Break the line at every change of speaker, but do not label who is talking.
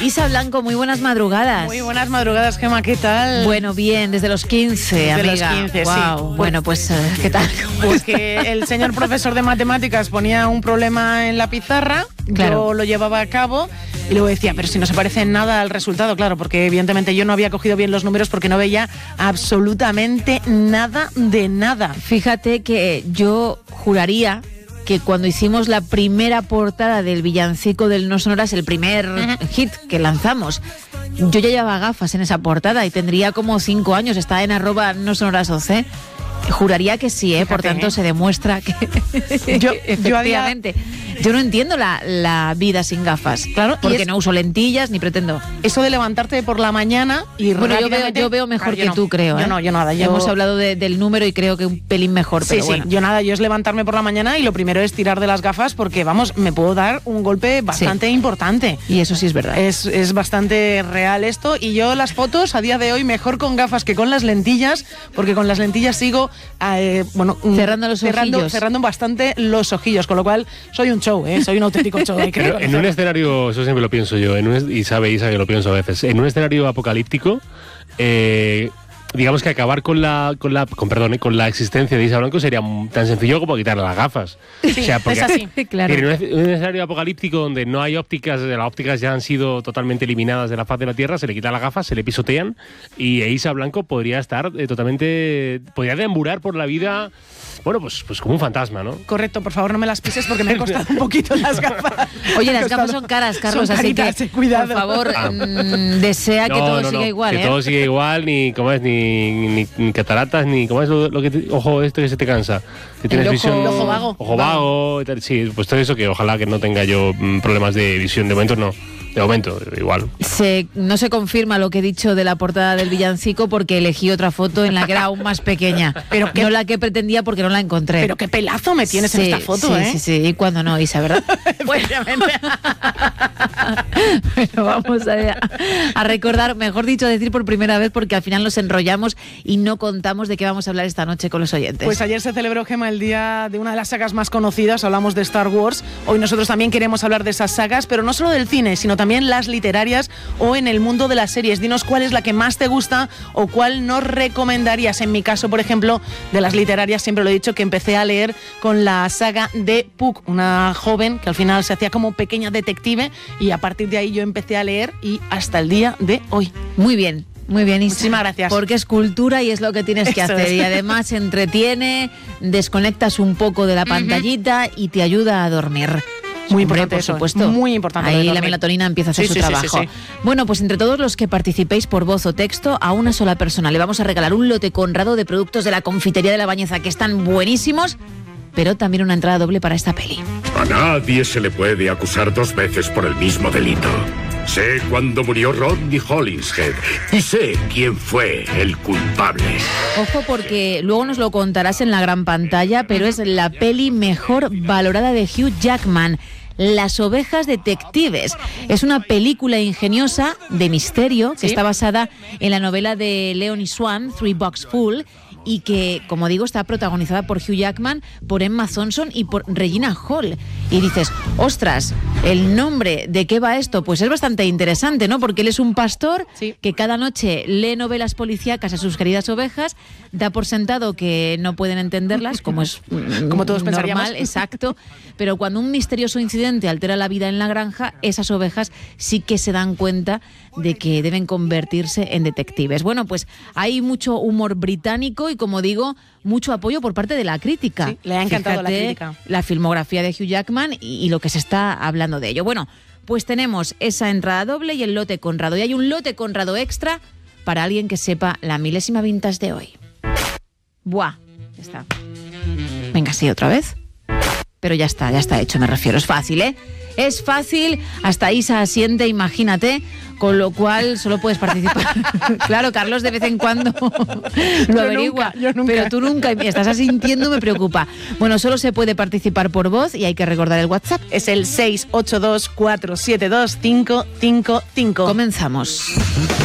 Isa Blanco, muy buenas madrugadas.
Muy buenas madrugadas, Gemma, ¿qué tal?
Bueno, bien, desde los 15,
desde
amiga.
Los 15,
wow.
Sí.
Bueno, pues, ¿qué tal?
Pues que el señor profesor de matemáticas ponía un problema en la pizarra,
claro.
Yo lo llevaba a cabo y luego decía, pero si no se parece en nada al resultado, claro, porque evidentemente yo no había cogido bien los números porque no veía absolutamente nada de nada.
Fíjate que yo juraría que cuando hicimos la primera portada del villancico del No Sonoras, el primer hit que lanzamos, yo ya llevaba gafas en esa portada y tendría como 5 años, está en @nosonorasoc. Juraría que sí,
Fíjate,
por tanto se demuestra que efectivamente. Yo no entiendo la vida sin gafas,
claro,
porque no uso lentillas ni pretendo.
Eso de levantarte por la mañana y
bueno, yo veo mejor que tú, creo.
Yo no, yo nada.
Hemos hablado del número y creo que un pelín mejor, pero bueno.
Yo nada, yo es levantarme por la mañana y lo primero es tirar de las gafas porque, vamos, me puedo dar un golpe bastante importante.
Y eso sí es verdad.
Es bastante real esto y yo las fotos a día de hoy mejor con gafas que con las lentillas, porque con las lentillas sigo,
cerrando los ojillos.
Cerrando bastante los ojillos, con lo cual soy un show, soy un auténtico show.
Pero en un escenario, eso siempre lo pienso yo, y sabe Isa que lo pienso a veces, en un escenario apocalíptico, digamos que acabar con la existencia de Isa Blanco sería tan sencillo como quitarle las gafas.
Sí, o sea, porque, es así.
Claro.
En un escenario apocalíptico donde no hay ópticas, las ópticas ya han sido totalmente eliminadas de la faz de la Tierra, se le quitan las gafas, se le pisotean y Isa Blanco podría estar podría deambular por la vida, bueno, pues como un fantasma, ¿no?
Correcto, por favor no me las pises porque me han costado un poquito las gafas.
Oye, las gafas son caras, Carlos,
son caritas,
así que
cuidado.
Por favor, desea que todo siga igual.
Que todo siga igual, ni cataratas, ni ¿cómo es lo que ojo que se te cansa? Que tienes visión.
El ojo vago.
Ojo vago y tal. Sí, pues todo eso, que ojalá que no tenga yo problemas de visión. De momento no. De momento, igual.
No se confirma lo que he dicho de la portada del villancico porque elegí otra foto en la que era aún más pequeña. Pero no la que pretendía porque no la encontré.
Pero qué pelazo me tienes en esta foto,
Sí, y cuando no, Isa, ¿verdad? Bueno, vamos a recordar, mejor dicho, decir por primera vez, porque al final nos enrollamos y no contamos de qué vamos a hablar esta noche con los oyentes.
Pues ayer se celebró, Gemma, el día de una de las sagas más conocidas, hablamos de Star Wars. Hoy nosotros también queremos hablar de esas sagas, pero no solo del cine, sino también las literarias o en el mundo de las series. Dinos cuál es la que más te gusta o cuál nos recomendarías. En mi caso, por ejemplo, de las literarias, siempre lo he dicho, que empecé a leer con la saga de Puck, una joven que al final se hacía como pequeña detective, y a partir de ahí yo empecé a leer y hasta el día de hoy.
Muy bien, Isa.
Muchísimas gracias.
Porque es cultura y es lo que tienes que hacer. Y además entretiene, desconectas un poco de la pantallita y te ayuda a dormir.
Muy importante,
por supuesto.
Muy importante.
Ahí la melatonina empieza a hacer su trabajo.
Sí.
Bueno, pues entre todos los que participéis por voz o texto, a una sola persona le vamos a regalar un lote conrado de productos de la confitería de La Bañeza que están buenísimos, pero también una entrada doble para esta peli.
A nadie se le puede acusar 2 veces por el mismo delito. Sé cuándo murió Rodney Hollingshead y sé quién fue el culpable.
Ojo, porque luego nos lo contarás en la gran pantalla, pero es la peli mejor valorada de Hugh Jackman, Las ovejas detectives. Es una película ingeniosa de misterio que está basada en la novela de Leonie Swan, Three Bucks Full, y que, como digo, está protagonizada por Hugh Jackman, por Emma Thompson y por Regina Hall. Y dices, ostras, ¿el nombre de qué va esto? Pues es bastante interesante, ¿no? Porque él es un pastor que cada noche lee novelas policíacas a sus queridas ovejas, da por sentado que no pueden entenderlas, como es
como todos
normal,
pensaríamos.
exacto, pero cuando un misterioso incidente altera la vida en la granja, esas ovejas sí que se dan cuenta de que deben convertirse en detectives. Bueno, pues hay mucho humor británico y, como digo, mucho apoyo por parte de la crítica.
Sí, le ha encantado la crítica.
La filmografía de Hugh Jackman y lo que se está hablando de ello. Bueno, pues tenemos esa entrada doble y el lote Conrado. Y hay un lote Conrado extra para alguien que sepa la milésima vintage de hoy. Buah, ya está. Venga, sí, otra vez. Pero ya está hecho, me refiero. Es fácil, ¿eh? Es fácil, hasta Isa asiente, imagínate, con lo cual solo puedes participar. Claro, Carlos de vez en cuando lo averigua,
yo nunca.
Pero tú nunca, y estás asintiendo, me preocupa. Bueno, solo se puede participar por voz y hay que recordar el WhatsApp.
Es el 682472555.
Comenzamos.